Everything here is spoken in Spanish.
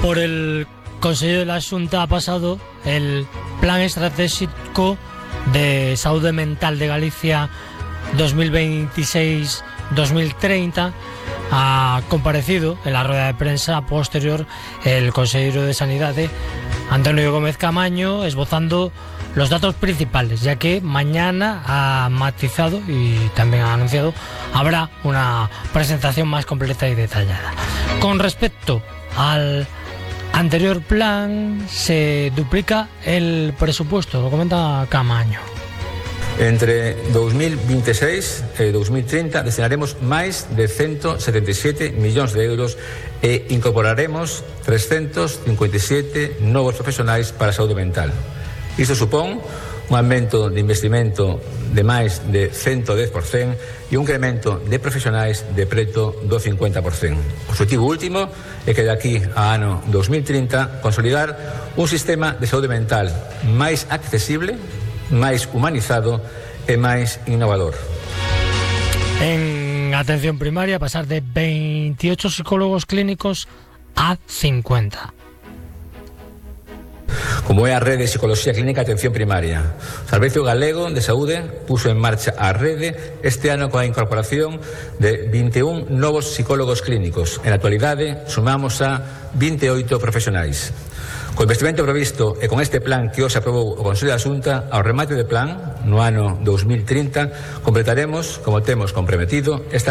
Por el Consello de la Xunta ha pasado el Plan Estratégico de Saúde Mental de Galicia 2026-2030. Ha comparecido en la rueda de prensa posterior el consejero de Sanidade, Antonio Gómez Camaño, esbozando los datos principales, ya que mañana ha matizado y también ha anunciado habrá una presentación más completa y detallada. Con respecto al anterior plan, se duplica el presupuesto, lo comenta Camaño. Entre 2026 e 2030 destinaremos máis de 177 millóns de euros e incorporaremos 357 novos profesionais para a saúde mental. Isto supón un aumento de investimento de máis de 110% e un incremento de profesionais de preto do 50%. O objetivo último é que de aquí a ano 2030 consolidar un sistema de saúde mental máis accesible, máis humanizado e máis innovador. En atención primaria, pasar de 28 psicólogos clínicos a 50. Como é a Rede de Psicología Clínica de Atención Primaria. O Servicio Galego de Saúde puso en marcha a rede este ano coa incorporación de 21 novos psicólogos clínicos. En la actualidade sumamos a 28 profesionais. Co investimento previsto e con este plan que hoxe aprobou o Consello da Xunta, ao remate de plan, no ano 2030, completaremos, como temos comprometido, esta